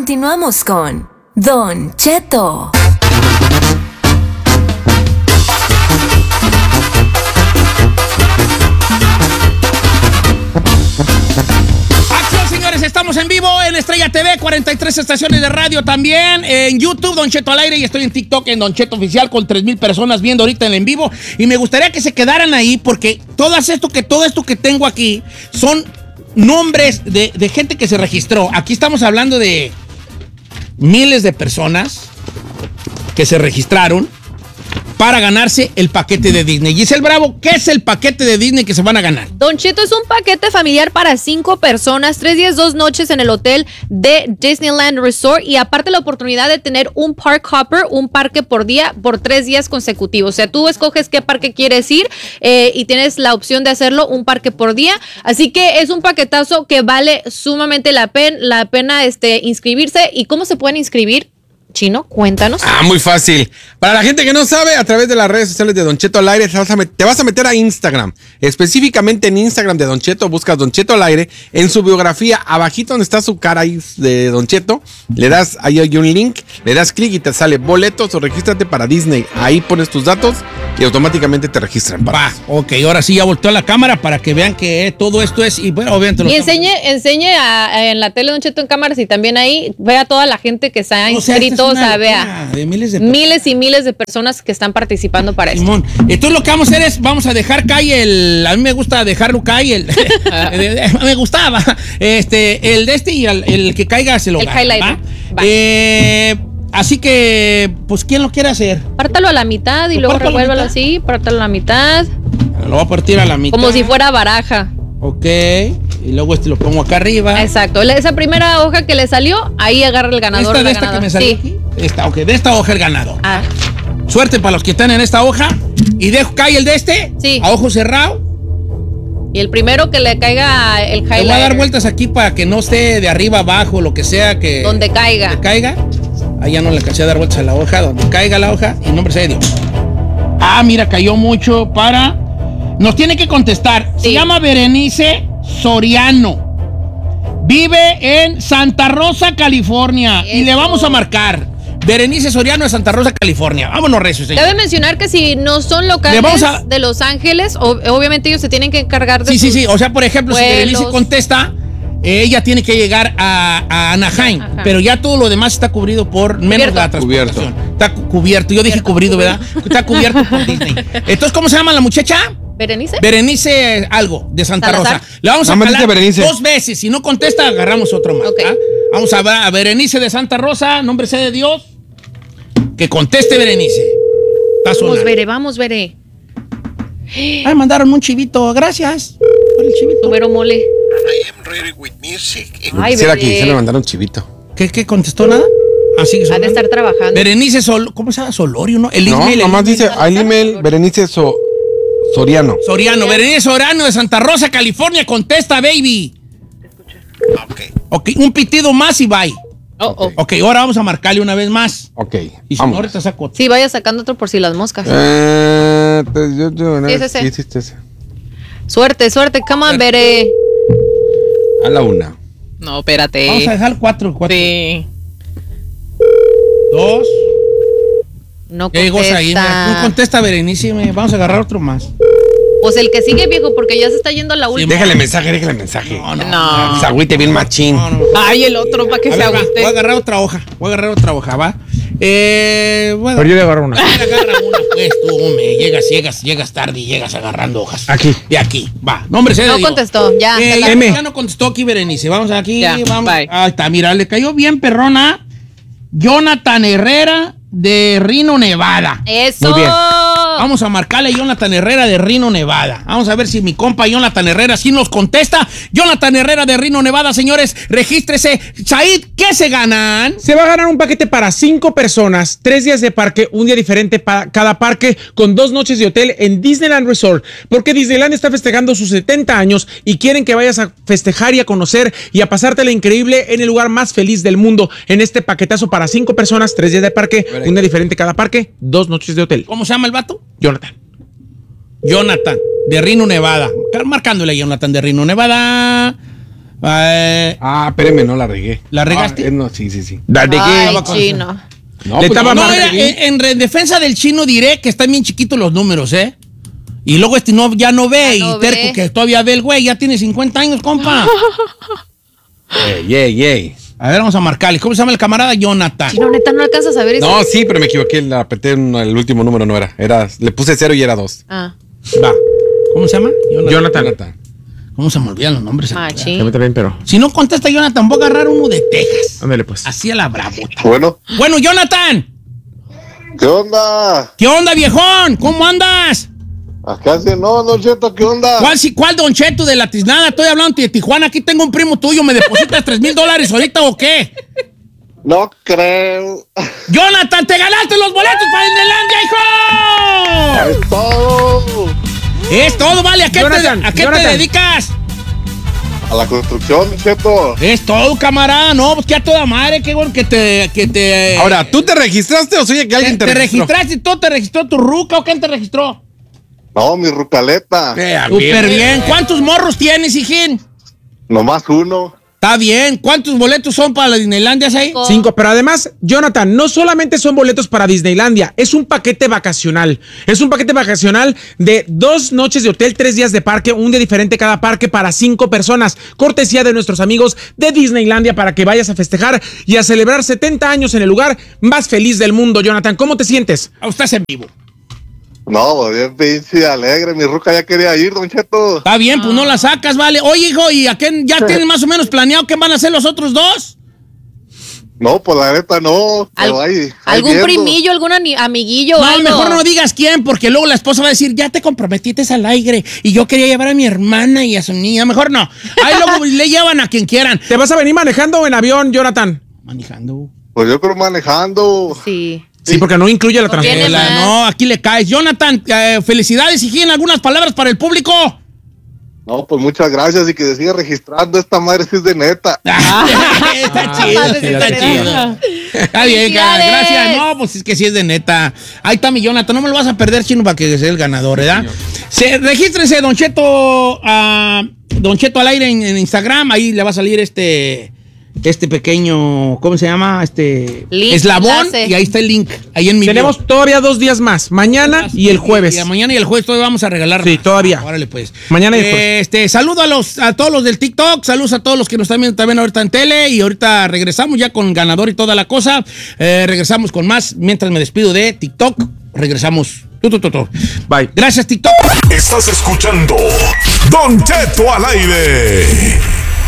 Continuamos con Don Cheto. Señores, estamos en vivo en Estrella TV, 43 estaciones de radio también, en YouTube, Don Cheto al aire, y estoy en TikTok en Don Cheto Oficial con 3,000 personas viendo ahorita en vivo, y me gustaría que se quedaran ahí porque todo esto que tengo aquí son nombres de gente que se registró. Aquí estamos hablando de miles de personas que se registraron para ganarse el paquete de Disney. Giselle Bravo, ¿qué es el paquete de Disney que se van a ganar? Don Cheto, es un paquete familiar para 5 personas, 3 días, 2 noches en el hotel de Disneyland Resort, y aparte la oportunidad de tener un park hopper, un parque por día, por 3 días consecutivos. O sea, tú escoges qué parque quieres ir y tienes la opción de hacerlo un parque por día. Así que es un paquetazo que vale sumamente la pena inscribirse. ¿Y cómo se pueden inscribir? Chino, cuéntanos. Muy fácil. Para la gente que no sabe, a través de las redes sociales de Don Cheto al aire, te vas a meter a Instagram. Específicamente en Instagram de Don Cheto, buscas Don Cheto al aire. En su biografía, abajito donde está su cara ahí de Don Cheto, le das, ahí hay un link, le das clic y te sale boletos o regístrate para Disney. Ahí pones tus datos y automáticamente te registran. Ok, ahora sí ya volteó la cámara para que vean que todo esto es, y bueno, obviamente... Y enseñe en la tele Don Cheto en cámaras, y también ahí vea a toda la gente que se ha inscrito. Vea, de miles y miles de personas que están participando para esto. Entonces lo que vamos a hacer es, vamos a dejar caer a mí me gusta dejarlo caer, me gustaba, el de y el que caiga se lo gana. El highlighter. Así que, pues, ¿quién lo quiere hacer? Pártalo a la mitad y luego revuélvalo así, pártalo a la mitad. Lo voy a partir a la mitad. Como si fuera baraja. Ok, y luego lo pongo acá arriba. Exacto, esa primera hoja que le salió, ahí agarra el ganador. ¿Esta que me salió aquí? De esta hoja el ganador. Suerte para los que están en esta hoja. Y cae el de sí, a ojo cerrado. Y el primero que le caiga el highlighter. Le voy a dar vueltas aquí para que no esté de arriba abajo, lo que sea que... Donde caiga. Ahí ya no le alcancé a dar vueltas a la hoja. Donde caiga la hoja, y nombre sea de Dios. Mira, cayó mucho para... Nos tiene que contestar. Sí. Se llama Berenice Soriano. Vive en Santa Rosa, California. Eso. Y le vamos a marcar. Berenice Soriano de Santa Rosa, California. Vámonos, recio, señor. Debe mencionar que si no son locales de Los Ángeles, obviamente ellos se tienen que encargar de Sí. O sea, por ejemplo, vuelos. Si Berenice contesta, ella tiene que llegar a Anaheim. Ajá. Pero ya todo lo demás está cubrido por menos la transportación. Está cubierto. Yo dije cubrido, ¿verdad? Está cubierto por Disney. Entonces, ¿cómo se llama la muchacha? ¿Berenice? Berenice algo, de Santa Salazar. Rosa. Le vamos a calar 2 veces. Si no contesta, agarramos otro más. Okay. Vamos a Berenice de Santa Rosa, nombre sea de Dios. Que conteste Berenice. Vamos, veré. Mandaron un chivito. Gracias por el chivito. Vero mole. I am ready with music. Se le mandaron chivito. ¿Qué contestó nada? Así que ha de estar trabajando. Berenice ¿cómo se llama? Solorio, ¿no? Nomás dice el email Berenice Soriano. Berenice Soriano de Santa Rosa, California. Contesta, baby. Te escuché. Ok, un pitido más y bye. Ok, ahora vamos a marcarle una vez más. Ok, y si no, ahorita saco otro. Sí, vaya sacando otro por si las moscas. Sí. Suerte, come on, Bere. A la 1. No, espérate. Vamos a dejar 4. Sí. 2. No contesta. Ahí, no contesta Berenice. Vamos a agarrar otro más. Pues el que sigue, viejo, porque ya se está yendo a la última. Déjale mensaje. No. Se agüite bien machín. No. Ay, el otro para que se agüite. Voy a agarrar otra hoja, ¿va? Pero yo le agarro una. Agarra una, pues, tú, hombre. Llegas tarde y llegas agarrando hojas. Aquí. De aquí, va. Nombre sea de Dios. No contestó, ya. Ya no contestó aquí Berenice. Vamos aquí, ya, vamos. Bye. Ahí está, mira, le cayó bien perrona. Jonathan Herrera de Reno, Nevada. Eso. Muy bien. Vamos a marcarle a Jonathan Herrera de Reno, Nevada. Vamos a ver si mi compa Jonathan Herrera sí nos contesta. Jonathan Herrera de Reno, Nevada, señores, regístrese. Said, ¿qué se ganan? Se va a ganar un paquete para 5 personas, 3 días de parque, un día diferente para cada parque, con 2 noches de hotel en Disneyland Resort. Porque Disneyland está festejando sus 70 años y quieren que vayas a festejar y a conocer y a pasártela increíble en el lugar más feliz del mundo. En este paquetazo para 5 personas, 3 días de parque, un día diferente cada parque, 2 noches de hotel. ¿Cómo se llama el vato? Jonathan de Reno, Nevada. Marcándole a Jonathan de Reno, Nevada. Espéreme, no la regué. ¿La regaste? No, sí. Ay, chino. No, Le pues, estaba No, mal. en defensa del chino diré que están bien chiquitos los números, ¿eh? Y luego ya no ve, Ya no y terco ve. que todavía ve el güey, ya tiene 50 años, compa. Yay. A ver, vamos a marcarle. ¿Cómo se llama el camarada? Jonathan. Chino, neta, no alcanzas a ver eso. No, sí, pero me equivoqué. La apreté el último número, no era. Le puse 0 y era 2. Ah, Va. ¿Cómo se llama? Jonathan. ¿Cómo se me olvidan los nombres? machín. A mí también, pero. Si no contesta Jonathan, voy a agarrar uno de Texas. Ándale, pues. Así a la bravota. Bueno, Bueno, Jonathan. ¿qué onda? ¿Qué onda, viejón? ¿Cómo andas? Acá sí, no, Don Cheto, ¿qué onda? ¿Cuál Don Cheto de la tiznada? Estoy hablando de Tijuana. Aquí tengo un primo tuyo. ¿Me depositas $3,000 ahorita o qué? No creo. Jonathan, te ganaste los boletos para Disneylandia, hijo. Es todo. Es todo, vale. ¿A qué Jonathan, te Jonathan. dedicas? A la construcción, Don Cheto. Es todo, camarada. No, pues que a toda madre. Qué bueno que te Ahora, ¿tú te registraste o soy que alguien te te registró? registraste y todo. ¿Te registró tu ruca o quién te registró? No, mi rucaleta. Súper bien. ¿Cuántos morros tienes, hijín? Nomás uno. Está bien. ¿Cuántos boletos son para la Disneylandia ahí? 5, pero además, Jonathan, no solamente son boletos para Disneylandia, es un paquete vacacional. Es un paquete vacacional de 2 noches de hotel, 3 días de parque, un día diferente cada parque para 5 personas. Cortesía de nuestros amigos de Disneylandia para que vayas a festejar y a celebrar 70 años en el lugar más feliz del mundo. Jonathan, ¿cómo te sientes? Estás en vivo. No, bien pinche alegre. Mi ruca ya quería ir, Don Cheto. Está bien, pues no la sacas, vale. Oye, hijo, ¿y a quién ya tienes más o menos planeado qué van a hacer los otros dos? No, pues la neta no. Pero ahí ¿Algún viendo. primillo, algún amiguillo o No, algo? mejor no digas quién, porque luego la esposa va a decir, ya te comprometiste al aire y yo quería llevar a mi hermana y a su niña. Mejor no. Ahí luego le llevan a quien quieran. ¿Te vas a venir manejando o en avión, Jonathan? Manejando. Pues yo creo manejando. Sí. Sí, porque no incluye la Tiene transferencia. más. No, aquí le caes. Jonathan, felicidades, hijín. ¿Algunas palabras para el público? No, pues muchas gracias y que se siga registrando. Esta madre sí es de neta. Está chido, está chido. Está bien, Felicidades. gracias. No, pues es que sí es de neta. Ahí está mi Jonathan. No me lo vas a perder, chino, para que sea el ganador, ¿verdad? Regístrese, Don Cheto al aire en Instagram. Ahí le va a salir este pequeño, ¿cómo se llama? Link, Eslabón. enlace. Y ahí está el link. Ahí en mi Tenemos todavía 2 días más, mañana y el jueves. Y mañana y el jueves todavía vamos a regalar. Sí, más. todavía. Órale, pues. Mañana y el jueves. Saludo a todos los del TikTok. Saludos a todos los que nos están viendo también ahorita en tele. Y ahorita regresamos ya con ganador y toda la cosa. Regresamos con más. Mientras me despido de TikTok, regresamos. Bye. Gracias, TikTok. Estás escuchando Don Cheto al aire.